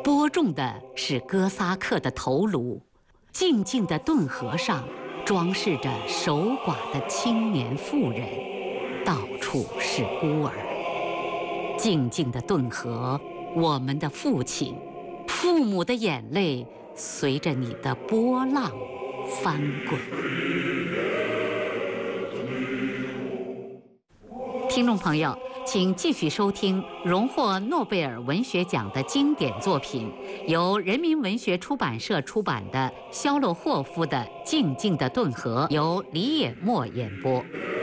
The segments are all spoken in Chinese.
播种的是哥萨克的头颅，静静的顿河上装饰着守寡的青年妇人，到处是孤儿。静静的顿河，我们的父亲，父母的眼泪随着你的波浪翻滚。听众朋友，请继续收听荣获诺贝尔文学奖的经典作品，由人民文学出版社出版的肖洛霍夫的《静静的顿河》，由李野墨演播。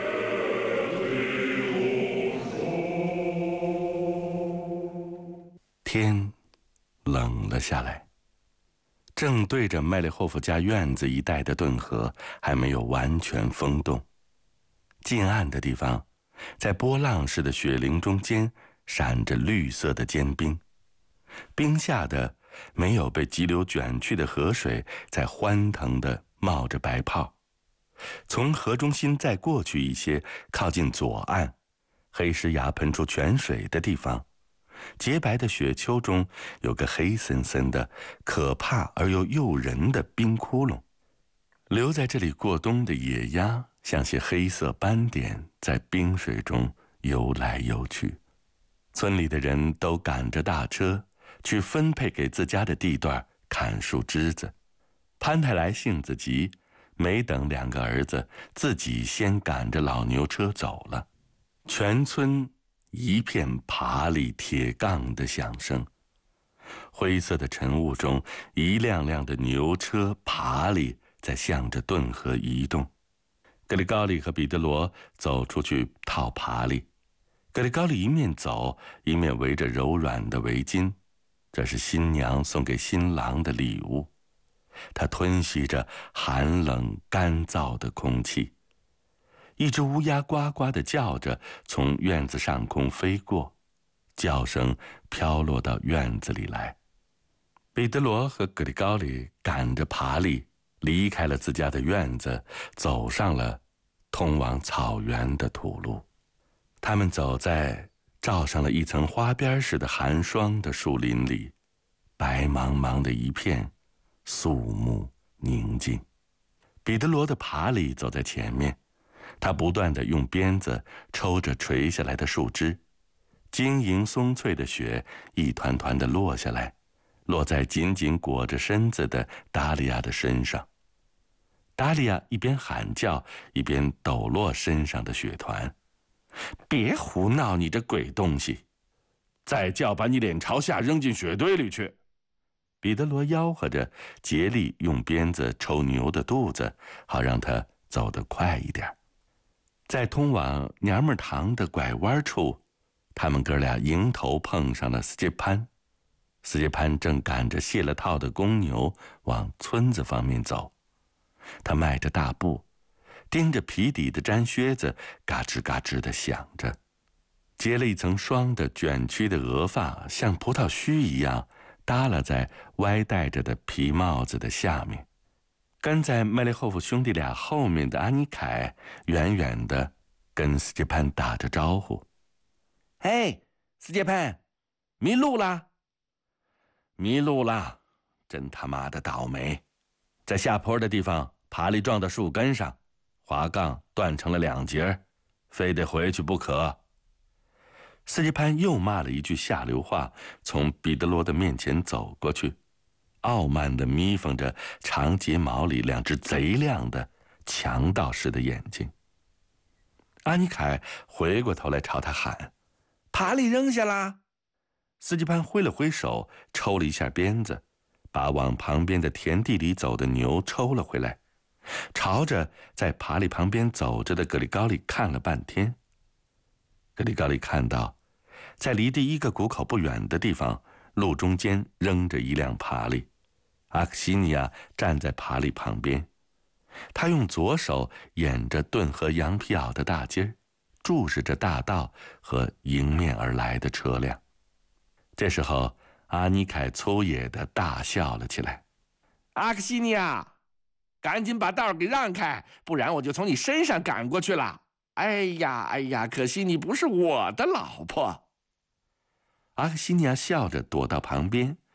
天冷了下来，正对着麦列霍夫家院子一带的顿河还没有完全封冻，近岸的地方，在波浪似的雪灵中间闪着绿色的坚冰，冰下的没有被急流卷去的河水在欢腾地冒着白泡。从河中心再过去一些，靠近左岸黑石崖喷出泉水的地方，洁白的雪丘中有个黑森森的可怕而又诱人的冰窟窿。留在这里过冬的野鸭像些黑色斑点在冰水中游来游去。村里的人都赶着大车去分配给自家的地段砍树枝子。潘太来性子急，没等两个儿子，自己先赶着老牛车走了。全村一片爬犁铁杠的响声，灰色的晨雾中，一辆辆的牛车爬犁在向着顿河移动。格里高利和彼得罗走出去套爬犁，格里高利一面走一面围着柔软的围巾，这是新娘送给新郎的礼物。他吞吸着寒冷干燥的空气。一只乌鸦呱呱地叫着从院子上空飞过，叫声飘落到院子里来。彼得罗和格里高利赶着爬犁离开了自家的院子，走上了通往草原的土路。他们走在罩上了一层花边似的寒霜的树林里，白茫茫的一片，肃穆宁静。彼得罗的爬犁走在前面，他不断地用鞭子抽着垂下来的树枝，晶莹松脆的雪一团团地落下来，落在紧紧裹着身子的达利亚的身上。达利亚一边喊叫，一边抖落身上的雪团。别胡闹，你这鬼东西！再叫把你脸朝下扔进雪堆里去！彼得罗吆喝着，竭力用鞭子抽牛的肚子，好让他走得快一点。在通往娘们堂的拐弯处，他们哥俩迎头碰上了斯捷潘。斯捷潘正赶着卸了套的公牛往村子方面走，他迈着大步，盯着皮底的毡靴子嘎吱嘎吱地响着，结了一层霜的卷曲的额发像葡萄须一样耷拉在歪戴着的皮帽子的下面。跟在麦列霍夫兄弟俩后面的阿尼凯远远地跟斯捷潘打着招呼：“嘿，斯捷潘，迷路了！迷路了，真他妈的倒霉！在下坡的地方，爬犁撞到树根上，滑杠断成了2截，非得回去不可。”斯捷潘又骂了一句下流话，从彼得罗的面前走过去，傲慢地眯缝着长睫毛里2只贼亮的强盗似的眼睛。阿尼凯回过头来朝他喊：“爬犁扔下啦！”斯捷潘挥了挥手，抽了一下鞭子，把往旁边的田地里走的牛抽了回来，朝着在爬犁旁边走着的格里高利看了半天。格里高利看到，在离第一个谷口不远的地方，路中间扔着一辆爬犁，阿克西尼亚站在爬犁旁边，他用左手掩着顿河羊皮袄的大襟儿，注视着大道和迎面而来的车辆。这时候，阿尼凯粗野地大笑了起来：“阿克西尼亚，赶紧把道给让开，不然我就从你身上赶过去了！哎呀，可惜你不是我的老婆。”阿克西尼亚笑着躲到旁边，